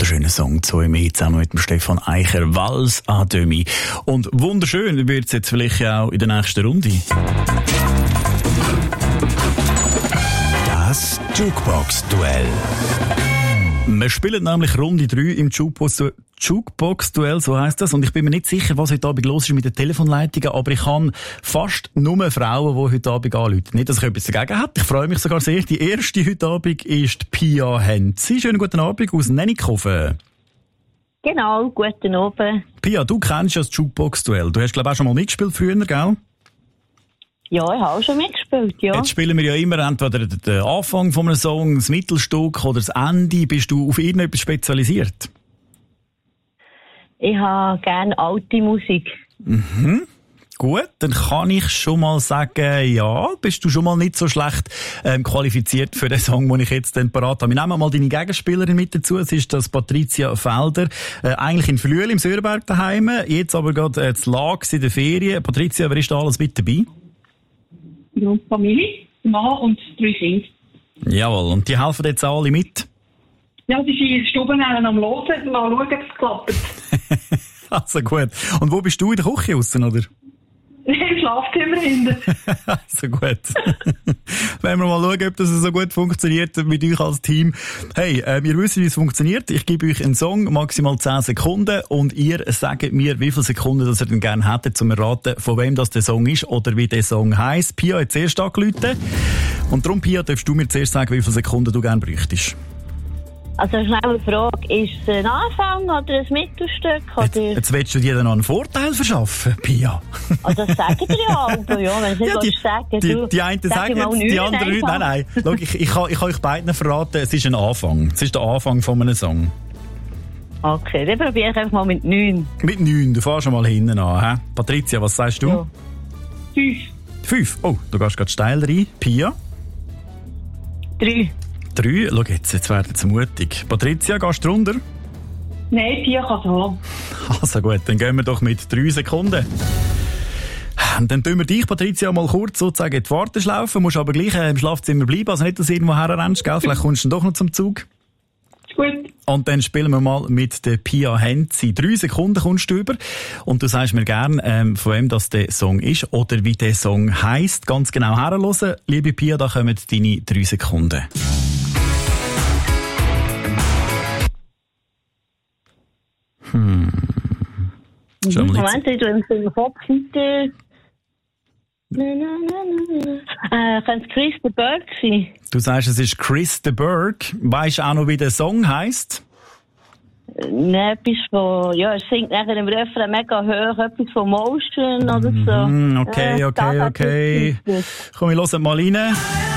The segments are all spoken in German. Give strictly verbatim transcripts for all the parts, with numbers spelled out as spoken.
wunderschöner Song zu mir zusammen mit dem Stefan Eicher, Vals à demi. Und wunderschön wird es jetzt vielleicht auch in der nächsten Runde. Das Jukebox-Duell. Wir spielen nämlich Runde drei im Jukebox-Duell, so heisst das. Und ich bin mir nicht sicher, was heute Abend los ist mit den Telefonleitungen, aber ich habe fast nur Frauen, die heute Abend anrufen. Nicht, dass ich etwas dagegen habe. Ich freue mich sogar sehr. Die erste heute Abend ist Pia Henzi. Schönen guten Abend aus Nennikofen. Genau, guten Abend. Pia, du kennst ja das Jukebox-Duell. Du hast, glaube ich, auch schon mal mitgespielt früher, gell? Ja, ich habe auch schon mitgespielt, ja. Jetzt spielen wir ja immer entweder den Anfang von einem Song, das Mittelstück oder das Ende. Bist du auf irgendetwas spezialisiert? Ich habe gerne alte Musik. Mhm. Gut, dann kann ich schon mal sagen, ja, bist du schon mal nicht so schlecht ähm, qualifiziert für den Song, den ich jetzt dann parat habe. Wir nehmen mal deine Gegenspielerin mit dazu. Es ist das Patricia Felder, äh, eigentlich in Flüel im Sörenberg daheim, jetzt aber gerade äh, zu Lags in der Ferien. Patricia, wer ist da alles mit dabei? Ja, Familie, Mann und drei Kinder. Jawohl, und die helfen jetzt alle mit? Ja, die sind Stuben am Hören, mal schauen, ob es klappt. Also gut. Und wo bist du, in der Küche aussen, oder? Im Schlafzimmer hinten. So gut. Wenn wir mal schauen, ob das so gut funktioniert mit euch als Team. Hey, äh, ihr wisst, wie es funktioniert. Ich gebe euch einen Song, maximal zehn Sekunden, und ihr sagt mir, wie viele Sekunden das ihr denn gerne hättet, um zu erraten, von wem das der Song ist oder wie der Song heisst. Pia hat zuerst angerufen. Und darum, Pia, darfst du mir zuerst sagen, wie viele Sekunden du gerne bräuchtest. Also eine schnelle Frage, ist es ein Anfang oder ein Mittelstück? Oder? Jetzt, jetzt willst du dir dann noch einen Vorteil verschaffen, Pia. Also das sagen dir ja auch, ja, wenn du nicht ja, die, sagen die, du, die einen sag sagen jetzt, die anderen nicht. Nein, nein. Schau, ich, ich, kann, ich kann euch beiden verraten, es ist ein Anfang. Es ist der Anfang von einem Song. Okay, dann probiere ich einfach mal mit neun. Mit neun, du fährst schon mal hinten an. He? Patricia, was sagst du? Ja. Fünf. Fünf? Oh, du gehst gerade steil rein. Pia? Drei. Drei? Schau jetzt, jetzt werden sie mutig. Patricia, gehst du runter? Nein, Pia kann es haben. Also gut, dann gehen wir doch mit drei Sekunden. Und dann tun wir dich, Patricia, mal kurz sozusagen in die Warteschlaufe. Musst aber gleich äh, im Schlafzimmer bleiben, also nicht, dass du irgendwo herrennst, gell? Vielleicht kommst du dann doch noch zum Zug. Ist gut. Und dann spielen wir mal mit der Pia Henzi. Drei Sekunden kommst du über. Und du sagst mir gerne, ähm, von wem das der Song ist oder wie der Song heisst. Ganz genau herhören. Liebe Pia, da kommen deine drei Sekunden. Hm. Mhm. Moment, ich tue im Kopf weiter. Äh, könnte es Chris de Burgh sein? Du sagst, es ist Chris de Burgh. Weisst du auch noch, wie der Song heisst? Nein, etwas von, ja, er singt nachher im Refrain mega hoch, etwas von Motion oder so. Mm, okay, okay, okay. Komm, wir hören mal rein.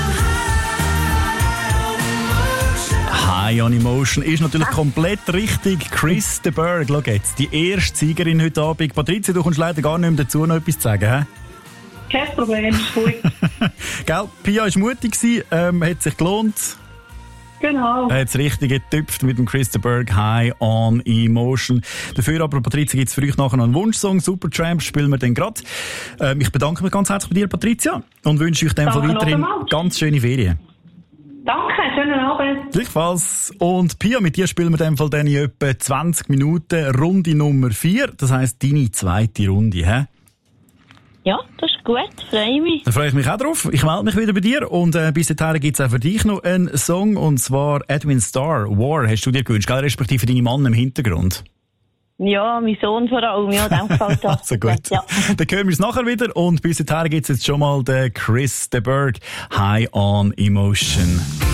High on Emotion ist natürlich komplett richtig. Chris de Burgh, schau jetzt, die erste Siegerin heute Abend. Patricia, du kommst leider gar nicht mehr dazu, noch etwas zu sagen, hä? Kein Problem, ist gut. Gell, Pia war mutig, ähm, hat sich gelohnt. Genau. Er hat es richtig getüpft mit dem Chris de Burgh, High on Emotion. Dafür aber, Patricia, gibt es für euch nachher noch einen Wunschsong. Supertramp spielen wir dann gerade. Ähm, ich bedanke mich ganz herzlich bei dir, Patricia, und wünsche euch dann von weiterhin ganz schöne Ferien. Danke, schönen Abend. Gleichfalls. Und Pia, mit dir spielen wir in dem Fall dann in etwa zwanzig Minuten Runde Nummer vier. Das heisst, deine zweite Runde, hä? Ja, das ist gut, freue mich. Da freue ich mich auch drauf. Ich melde mich wieder bei dir. Und äh, bis dahin gibt es auch für dich noch einen Song. Und zwar Edwin Starr, War, hast du dir gewünscht, gell? Respektive deine Mann im Hintergrund. Ja, mein Sohn vor allem, ja, dem gefällt das. Also gut. Ja. Dann hören wir es nachher wieder. Und bis dahin gibt es jetzt schon mal den Chris de Burgh, High on Emotion.